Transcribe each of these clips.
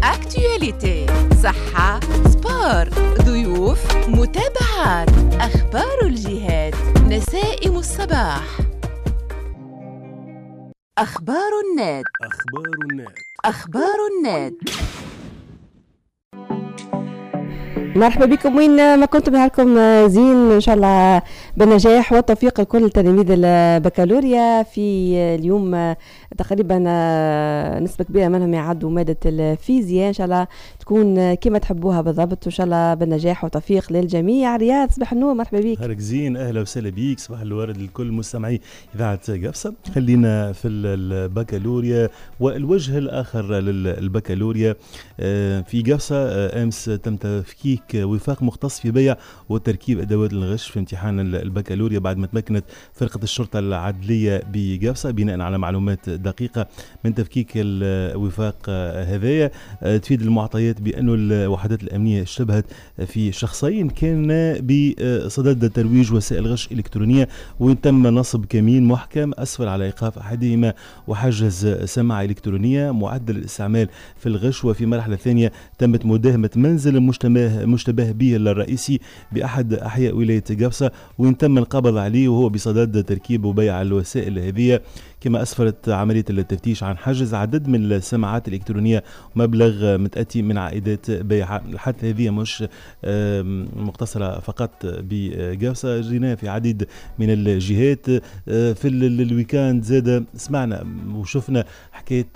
اكتواليتي، صحة، سبور، ضيوف، متابعات، أخبار الجهات، نسائم الصباح. أخبار النت. أخبار النت. مرحبا بكم وين ما كنتم. نهاركم زين ان شاء الله بالنجاح والتوفيق لكل تلاميذ البكالوريا. في اليوم تقريبا نسبة كبيرة منهم يعدوا مادة الفيزياء، ان شاء الله تكون كما تحبوها بالضبط، وان شاء الله بالنجاح والتوفيق للجميع. رياض صباح النور، مرحبا بك. نهارك زين، اهلا وسهلا بيك، صباح الورد لكل مستمعي اذاعه قفصه. خلينا في البكالوريا والوجه الاخر للبكالوريا. في قفصه امس تم تفكيك وفاق مختص في بيع وتركيب ادوات الغش في امتحان البكالوريا بعد ما تمكنت فرقه الشرطه العدليه بقفصه بناء على معلومات دقيقه من تفكيك الوفاق هذايا. تفيد المعطيات بأن الوحدات الأمنية اشتبهت في شخصين كان بصدد ترويج وسائل غش إلكترونية، وتم نصب كمين محكم أسفل على إيقاف أحدهما وحجز سماعة إلكترونية. معدل الاستعمال في الغش. وفي المرحلة الثانية تمت مداهمة منزل مشتبه به الرئيسي بأحد أحياء ولاية قفصة، وين تم القبض عليه وهو بصدد تركيب وبيع الوسائل هذه. كما أسفرت عملية التفتيش عن حجز عدد من السماعات الإلكترونية ومبلغ متأتي من عائدات بيعها. الحادثة هذه مش مقتصرة فقط بقفصة، جرينا في عديد من الجهات. في الويكاند زاد سمعنا وشفنا حكاية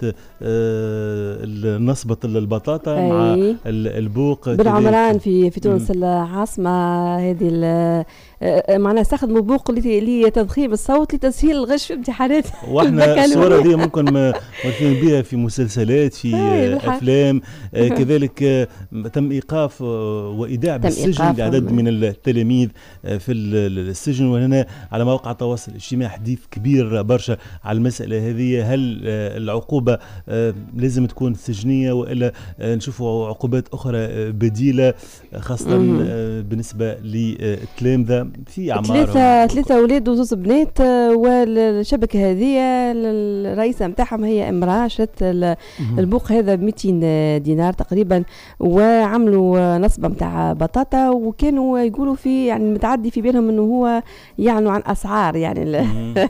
نصبة البطاطا مع البوق بالعمران في تونس العاصمة. هذه معناها استخدموا بوق لتضخيم الصوت لتسهيل الغش في امتحانات. واحنا الصورة دي ممكن مرفين بها في مسلسلات، في أفلام. كذلك تم إيقاف وإيداع بالسجن لعدد من التلاميذ في السجن. وهنا على مواقع التواصل الاجتماعي حديث كبير برشا على المسألة هذه. هل العقوبة لازم تكون سجنية وإلا نشوفوا عقوبات أخرى بديلة، خاصة بالنسبة للتلامذة في أعمارهم؟ ثلاثة أولاد وزوز بنات، والشبكة هذه الرئيسة متاعهم هي امرأة شرت البوق هذا ب 200 دينار تقريبا، وعملوا نصبة متاع بطاطا، وكانوا يقولوا في يعني متعدي في بالهم انه هو يعنوا عن اسعار يعني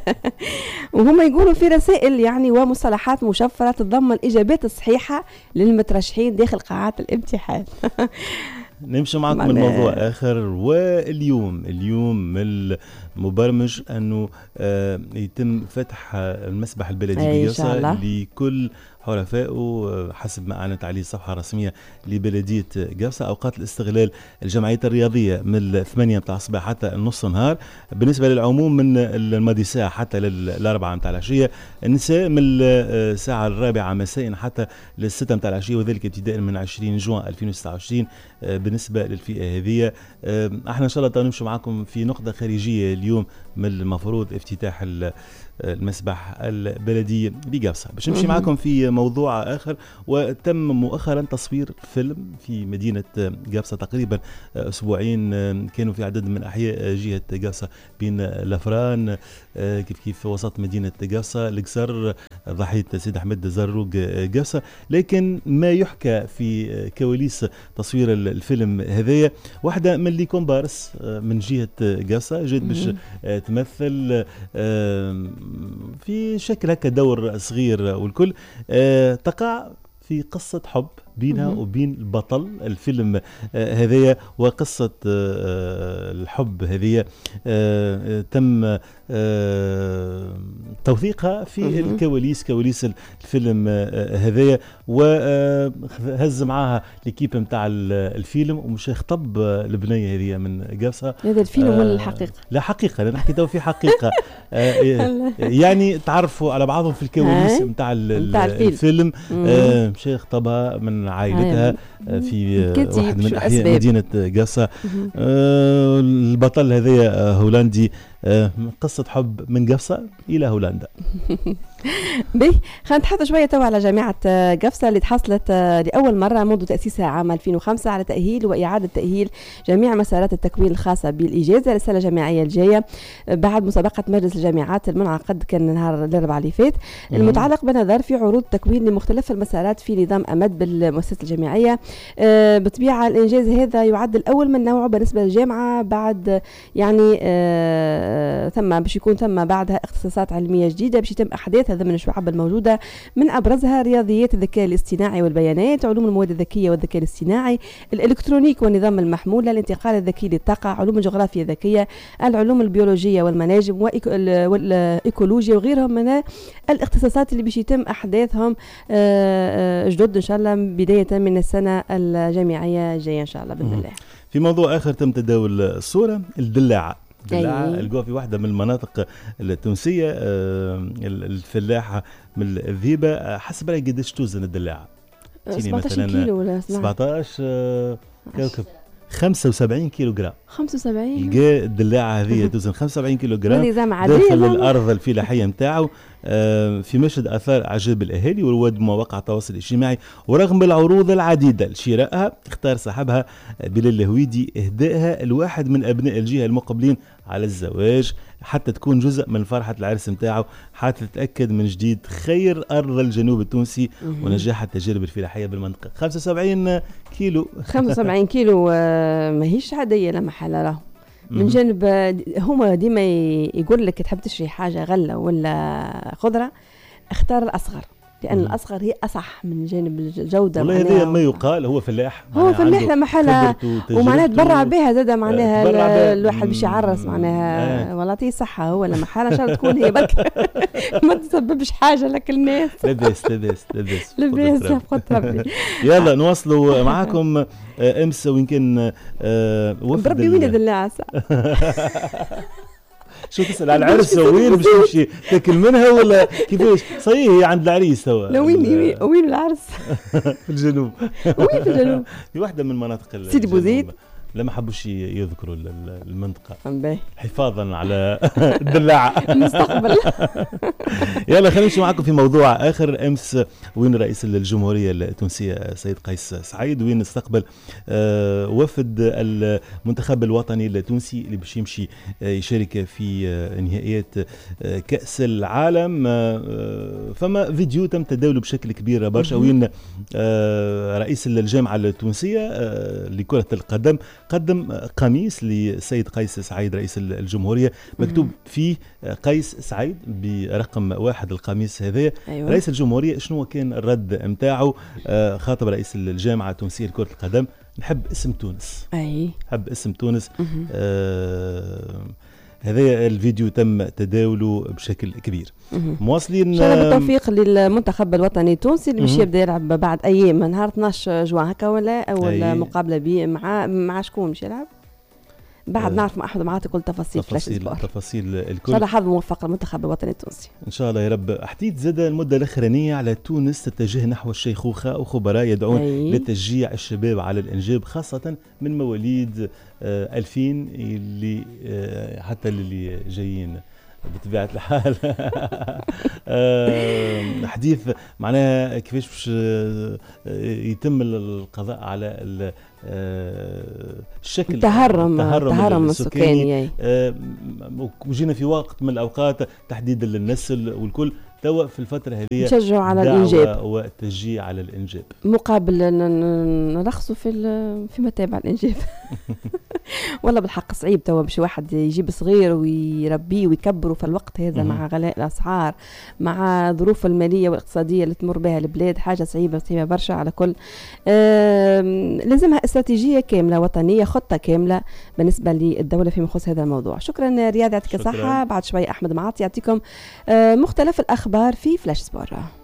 وهم يقولوا في رسائل يعني ومصطلحات مشفرة تتضمن اجابات الصحيحة للمترشحين داخل قاعات الامتحان. نمشي معكم من موضوع آخر. واليوم من المبرمج أنه يتم فتح المسبح البلدي بقفصة لكل حرفائه حسب ما أعلنت عليه الصفحة الرسمية لبلدية قفصة. أوقات الاستغلال الجمعيات الرياضية من 8 متاع الصباح حتى النص نهار. بالنسبة للعموم من الماضي ساعة حتى للأربعة متاع العشية. النساء من الساعة 4 مساء حتى للستة متاع العشية، وذلك ابتداء من 20 جوان 2026 بالنسبة للفئة هذه. احنا إن شاء الله نمشي معكم في نقطة خارجية اليوم من المفروض افتتاح المسبح البلدي بقفصة. باش نمشي معكم في موضوع آخر. وتم مؤخرا تصوير فيلم في مدينة قفصة تقريبا أسبوعين. كانوا في عدد من أحياء جهة قفصة بين لفران كيف وسط مدينة قفصة، القصر، ضحية سيد أحمد زروق قفصة. لكن ما يحكى في كواليس تصوير الفيلم هذايا، واحدة من اللي كومبارس من جهة قفصة جات باش تمثل في شكل هكا دور صغير، والكل تقع في قصة حب بينها وبين البطل الفيلم هذية. وقصة الحب هذية تم توثيقها في الكواليس، كواليس الفيلم هذية. وهز معاها ليكيب متاع الفيلم ومش خطب البنية هذه من قفصة. هذا الفيلم ولا الحقيقة؟ لا حقيقة، أنا نحكي تو في حقيقة. يعني تعرفوا على بعضهم في الكواليس متاع الفيلم. مش خطبها من عائلتها في واحد من أحياء مدينة قفصة. البطل هذا هولندي. قصة حب من قفصة إلى هولندا. به خلينا نتحدث شويه توا على جامعه قفصه اللي تحصلت لاول مره منذ تاسيسها عام 2005 على تاهيل واعاده تاهيل جميع مسارات التكوين الخاصه بالاجازه للسنه الجامعيه الجايه بعد مسابقه مجلس الجامعات المنعقد كان نهار الاربعاء اللي فات، المتعلق بنظر في عروض تكوين لمختلف المسارات في نظام امد بالمؤسسه الجامعيه. بالطبيعه الانجاز هذا يعد الاول من نوعه بالنسبه للجامعه بعد يعني ثم باش يكون ثم بعدها اختصاصات علميه جديده باش يتم احداثها ضمن الشعب الموجوده، من ابرزها رياضيات الذكاء الاصطناعي والبيانات، علوم المواد الذكيه والذكاء الاصطناعي، الالكترونيك والنظام المحمول، الانتقال الذكي للطاقه، علوم الجغرافيا الذكيه، العلوم البيولوجيه والمناجم والايكولوجيا وغيرهم من الاختصاصات اللي باش يتم احداثهم جدد ان شاء الله بدايه من السنه الجامعيه الجايه ان شاء الله باذن الله. في موضوع اخر تم تداول الصوره الدلاعه لقوها في واحدة من المناطق التونسية، الفلاحة من الذيبة. حسب رأيك قديش توزن الدلاعة؟ 17 كيلو ولا 17 كوكب 75 كيلو جرام. 75 لقى الدلاعة هذه توزن 75 كيلو جرام داخل الأرض الفلاحية متاعه في مشهد أثار إعجاب الأهالي ورواد مواقع التواصل الاجتماعي. ورغم العروض العديدة لشرائها اختار صاحبها بلال الهويدي إهدائها لواحد من أبناء الجهة المقبلين على الزواج حتى تكون جزء من فرحة العرس متاعه، حتى تتأكد من جديد خير أرض الجنوب التونسي ونجاح التجارب الفلاحية بالمنطقة. 75 كيلو 75 كيلو ماهيش عادية لا محالة له. من جانب هما ديما يقول لك تحب تشري حاجة غلة ولا خضرة اختار الأصغر، لأن الأصغر هي أصح من جانب الجودة. والله هذا ما يقال، هو فلاح لا محلة ومعناها تبرع بها زادة معناها الواحد باش يعرس معناها والله تي صحة هو لا محلة إن شاء الله تكون هي برك ما تسببش حاجة لك الناس. لباس بقدر ربي. يلا نواصلوا معاكم. أمس وين كان بربي وين الدلاعة شو تسأل على العرس وين باش تمشي تاكل منها ولا كيفاش؟ صحيح هي عند العريس توا. لا وين العرس؟ في الجنوب. وين في الجنوب؟ في واحدة من مناطق سيدي بوزيد. لا ما حبوش يذكروا المنطقة حفاظا على الدلاعة المستقبل. يلا خلينا نمشي معكم في موضوع آخر. أمس وين رئيس الجمهورية التونسية سيد قيس سعيد وين استقبل وفد المنتخب الوطني التونسي اللي باش يمشي يشارك في نهائيات كأس العالم. فما فيديو تم تداوله بشكل كبير برشا وين رئيس الجامعة التونسية لكرة القدم قدم قميص للسيد قيس سعيد رئيس الجمهورية مكتوب فيه قيس سعيد برقم 1 القميص هذا. أيوة. رئيس الجمهورية شنو كان الرد متاعه؟ خاطب رئيس الجامعة التونسية لكرة القدم نحب اسم تونس. نحب اسم تونس. هذا الفيديو تم تداوله بشكل كبير. مواصلين ان شاء الله بالتوفيق للمنتخب الوطني التونسي اللي باش يبدا يلعب بعد ايام نهار 12 جوان هكا ولا اول مقابله به مع شكون باش يلعب بعد نعرف مع احد معاطي كل تفاصيل تفاصيل الكل. ان شاء الله حظ موفق للمنتخب الوطني التونسي ان شاء الله يا رب. حديث زاد المده الاخرانيه على تونس تتجه نحو الشيخوخه وخبراء يدعون لتشجيع الشباب على الانجاب خاصه من مواليد 2000 اللي حتى اللي جايين بطبيعة الحال. حديث معناها كيفاش باش يتم القضاء على الشكل التهرم السكاني. وجينا في وقت من الأوقات تحديد النسل والكل توا في الفترة هذه نشجعوا على الإنجاب والتشجيع على الإنجاب مقابل نرخصوا في متابع الإنجاب. والله بالحق صعيب توا باش واحد يجيب صغير ويربيه ويكبره في الوقت هذا مع غلاء الأسعار مع ظروف المالية والاقتصادية اللي تمر بها البلاد حاجة صعيبة برشا. على كل لازمها استراتيجية كاملة وطنية خطة كاملة بالنسبة للدولة فيما يخص هذا الموضوع. شكرا رياض يعطيك الصحة. بعد شوي أحمد معاطي يعطيكم مختلف الأخبار في فلاش سبور.